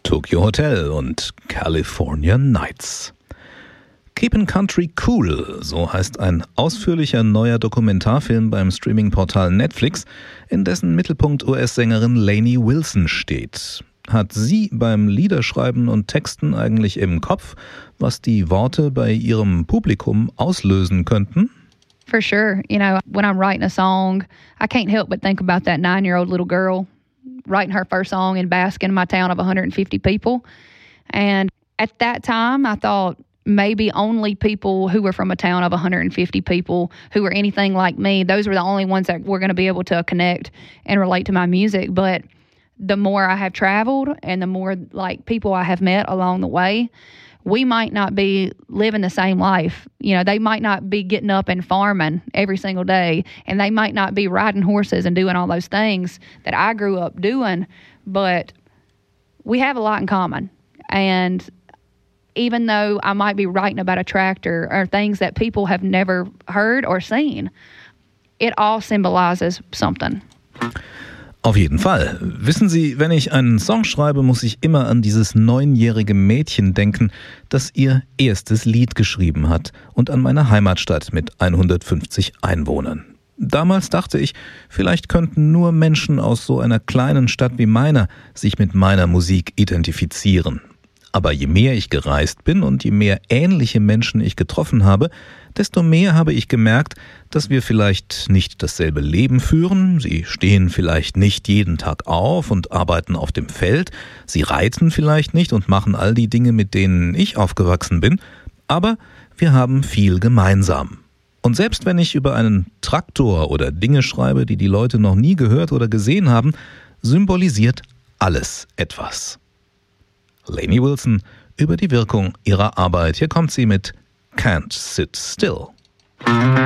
Tokyo Hotel und California Nights. Keepin' Country Cool, so heißt ein ausführlicher neuer Dokumentarfilm beim Streamingportal Netflix, in dessen Mittelpunkt US-Sängerin Lainey Wilson steht. Hat sie beim Liederschreiben und Texten eigentlich im Kopf, was die Worte bei ihrem Publikum auslösen könnten? For sure. You know, when I'm writing a song, I can't help but think about that 9-year-old little girl writing her first song in Baskin, my town of 150 people. And at that time, I thought maybe only people who were from a town of 150 people who were anything like me, those were the only ones that were going to be able to connect and relate to my music. But the more I have traveled and the more like people I have met along the way, we might not be living the same life. You know, they might not be getting up and farming every single day, and they might not be riding horses and doing all those things that I grew up doing, but we have a lot in common. And even though I might be writing about a tractor or things that people have never heard or seen, it all symbolizes something. Auf jeden Fall. Wissen Sie, wenn ich einen Song schreibe, muss ich immer an dieses 9-jährige Mädchen denken, das ihr erstes Lied geschrieben hat und an meine Heimatstadt mit 150 Einwohnern. Damals dachte ich, vielleicht könnten nur Menschen aus so einer kleinen Stadt wie meiner sich mit meiner Musik identifizieren. Aber je mehr ich gereist bin und je mehr ähnliche Menschen ich getroffen habe, desto mehr habe ich gemerkt, dass wir vielleicht nicht dasselbe Leben führen, sie stehen vielleicht nicht jeden Tag auf und arbeiten auf dem Feld, sie reiten vielleicht nicht und machen all die Dinge, mit denen ich aufgewachsen bin, aber wir haben viel gemeinsam. Und selbst wenn ich über einen Traktor oder Dinge schreibe, die die Leute noch nie gehört oder gesehen haben, symbolisiert alles etwas. Lainey Wilson über die Wirkung ihrer Arbeit. Hier kommt sie mit Can't Sit Still.